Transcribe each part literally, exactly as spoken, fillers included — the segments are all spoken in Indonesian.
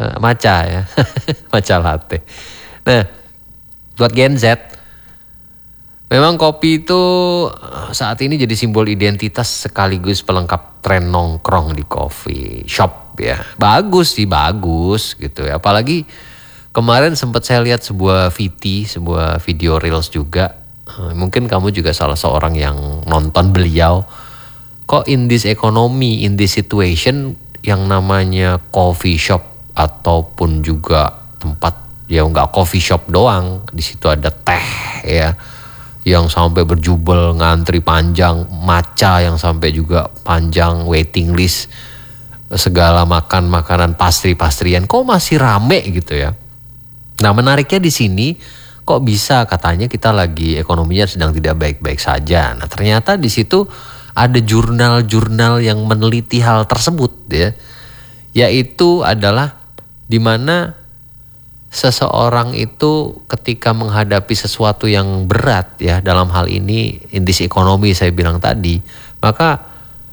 uh, matcha ya, matcha latte. Nah, buat Gen Z, memang kopi itu saat ini jadi simbol identitas sekaligus pelengkap tren nongkrong di coffee shop ya. Bagus sih, bagus gitu ya. Apalagi kemarin sempat saya lihat sebuah V T, sebuah video reels juga. Mungkin kamu juga salah seorang yang nonton beliau. Kok in this economy, in this situation, yang namanya coffee shop ataupun juga tempat ya nggak coffee shop doang, di situ ada teh ya, yang sampai berjubel ngantri panjang, matcha yang sampai juga panjang waiting list, segala makan makanan pastry-pastrian, kok masih rame gitu ya. Nah menariknya di sini, kok bisa katanya kita lagi ekonominya sedang tidak baik-baik saja. Nah ternyata di situ ada jurnal-jurnal yang meneliti hal tersebut ya, yaitu adalah di mana seseorang itu ketika menghadapi sesuatu yang berat ya, dalam hal ini in this economy saya bilang tadi, maka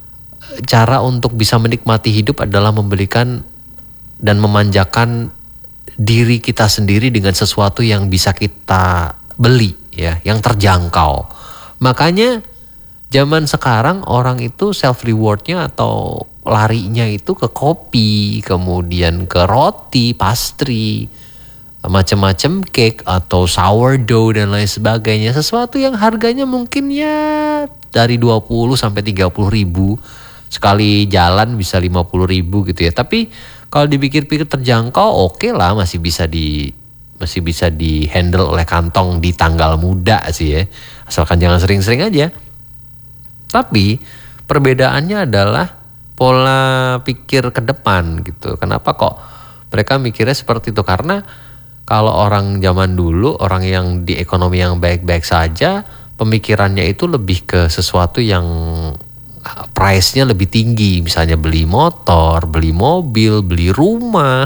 cara untuk bisa menikmati hidup adalah memberikan dan memanjakan diri kita sendiri dengan sesuatu yang bisa kita beli ya, yang terjangkau. Makanya zaman sekarang orang itu self rewardnya atau larinya itu ke kopi, kemudian ke roti, pastry, macam-macam cake atau sourdough dan lain sebagainya. Sesuatu yang harganya mungkin ya dari dua puluh sampai tiga puluh ribu. Sekali jalan bisa lima puluh ribu gitu ya. Tapi kalau dipikir-pikir terjangkau, oke okay lah, masih bisa di masih bisa di handle oleh kantong di tanggal muda sih ya. Asalkan jangan sering-sering aja. Tapi perbedaannya adalah pola pikir ke depan gitu. Kenapa kok mereka mikirnya seperti itu? Karena kalau orang zaman dulu, orang yang di ekonomi yang baik-baik saja, pemikirannya itu lebih ke sesuatu yang price-nya lebih tinggi. Misalnya beli motor, beli mobil, beli rumah,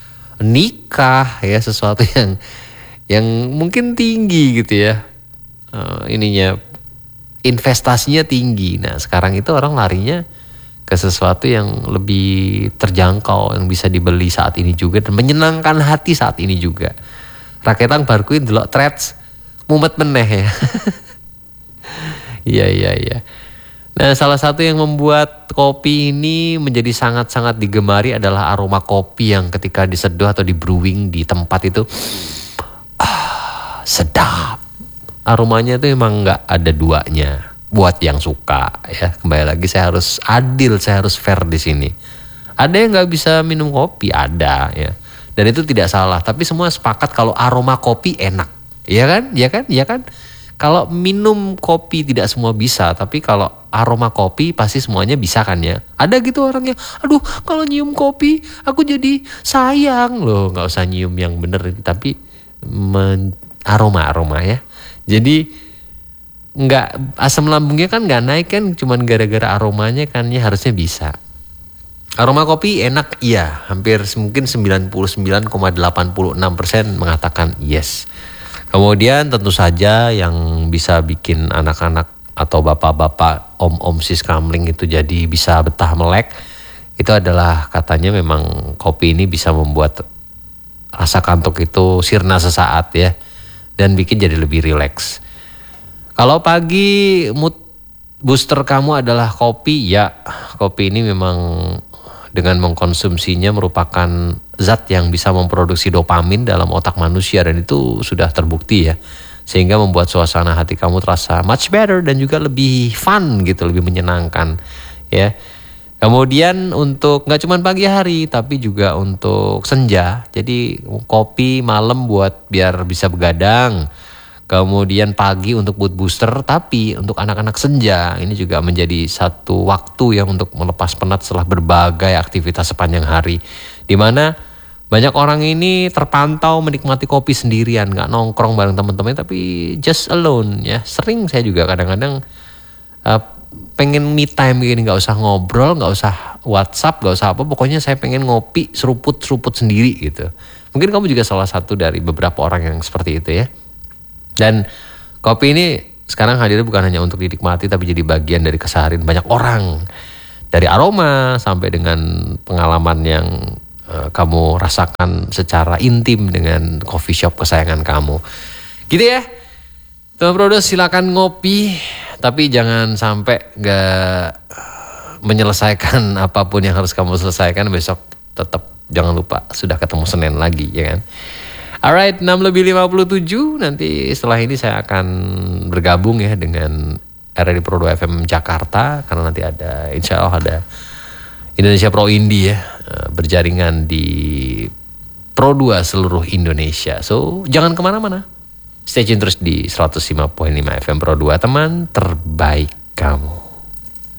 nikah ya, sesuatu yang yang mungkin tinggi gitu ya. Uh, ininya investasinya tinggi. Nah sekarang itu orang larinya ke sesuatu yang lebih terjangkau, yang bisa dibeli saat ini juga dan menyenangkan hati saat ini juga. Raketang barkuin delok threads mumet meneh ya. Iya iya iya. Nah salah satu yang membuat kopi ini menjadi sangat-sangat digemari adalah aroma kopi yang ketika diseduh atau di brewing di tempat itu ah, sedap. Aromanya itu emang nggak ada duanya. Buat yang suka ya, kembali lagi saya harus adil, saya harus fair di sini. Ada yang nggak bisa minum kopi, ada ya, dan itu tidak salah. Tapi semua sepakat kalau aroma kopi enak, ya kan, ya kan, ya kan. Kalau minum kopi tidak semua bisa, tapi kalau aroma kopi pasti semuanya bisa kan ya. Ada gitu orangnya, aduh kalau nyium kopi aku jadi sayang loh, nggak usah nyium yang bener, tapi men- aroma-aroma ya. Jadi nggak, asam lambungnya kan nggak naik kan, cuman gara-gara aromanya kan ya, harusnya bisa. Aroma kopi enak iya, hampir mungkin sembilan puluh sembilan koma delapan enam persen mengatakan yes. Kemudian tentu saja yang bisa bikin anak-anak atau bapak-bapak, om-om sis kamling itu jadi bisa betah melek, itu adalah katanya memang kopi ini bisa membuat rasa kantuk itu sirna sesaat ya, dan bikin jadi lebih rileks. Kalau pagi mood booster kamu adalah kopi, ya kopi ini memang dengan mengkonsumsinya merupakan zat yang bisa memproduksi dopamin dalam otak manusia, dan itu sudah terbukti ya. Sehingga membuat suasana hati kamu terasa much better dan juga lebih fun gitu, lebih menyenangkan ya. Kemudian untuk gak cuma pagi hari tapi juga untuk senja. Jadi kopi malam buat biar bisa begadang. Kemudian pagi untuk mood booster, tapi untuk anak-anak senja ini juga menjadi satu waktu yang untuk melepas penat setelah berbagai aktivitas sepanjang hari. Dimana banyak orang ini terpantau menikmati kopi sendirian, gak nongkrong bareng teman-teman, tapi just alone ya. Sering saya juga kadang-kadang uh, pengen me time gini, gak usah ngobrol, gak usah WhatsApp, gak usah apa, pokoknya saya pengen ngopi seruput-seruput sendiri gitu. Mungkin kamu juga salah satu dari beberapa orang yang seperti itu ya. Dan kopi ini sekarang hadir bukan hanya untuk dinikmati, tapi jadi bagian dari keseharian banyak orang. Dari aroma sampai dengan pengalaman yang uh, kamu rasakan secara intim dengan coffee shop kesayangan kamu. Gitu ya. Teman Prodos silakan ngopi, tapi jangan sampai gak menyelesaikan apapun yang harus kamu selesaikan. Besok tetap jangan lupa sudah ketemu Senin lagi, ya kan. Alright, enam lebih lima puluh tujuh. Nanti setelah ini saya akan bergabung ya dengan R R I Pro dua F M Jakarta, karena nanti ada, insya Allah ada Indonesia Pro Indie ya, berjaringan di Pro dua seluruh Indonesia. So jangan kemana-mana, stay tune terus di seratus lima koma lima F M Pro dua, teman terbaik kamu.